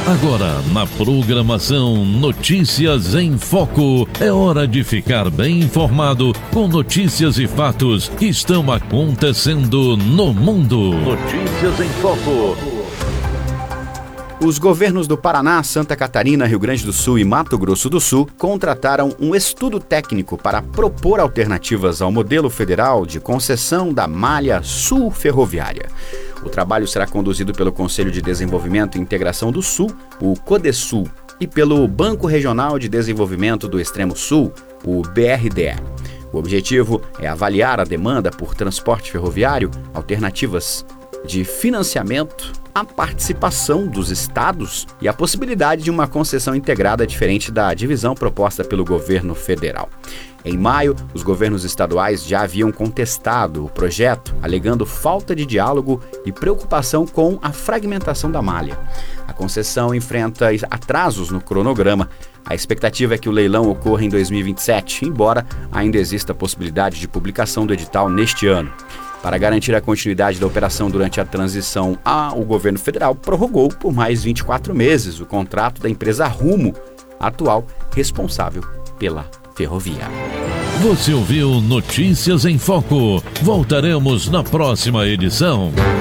Agora, na programação Notícias em Foco, é hora de ficar bem informado com notícias e fatos que estão acontecendo no mundo. Notícias em Foco. Os governos do Paraná, Santa Catarina, Rio Grande do Sul e Mato Grosso do Sul contrataram um estudo técnico para propor alternativas ao modelo federal de concessão da malha sul ferroviária. O trabalho será conduzido pelo Conselho de Desenvolvimento e Integração do Sul, o CODESUL, e pelo Banco Regional de Desenvolvimento do Extremo Sul, o BRDE. O objetivo é avaliar a demanda por transporte ferroviário, alternativas de financiamento, a participação dos estados e a possibilidade de uma concessão integrada diferente da divisão proposta pelo governo federal. Em maio, os governos estaduais já haviam contestado o projeto, alegando falta de diálogo e preocupação com a fragmentação da malha. A concessão enfrenta atrasos no cronograma. A expectativa é que o leilão ocorra em 2027, embora ainda exista a possibilidade de publicação do edital neste ano. Para garantir a continuidade da operação durante a transição, o governo federal prorrogou por mais 24 meses o contrato da empresa Rumo, atual responsável pela ferrovia. Você ouviu Notícias em Foco. Voltaremos na próxima edição.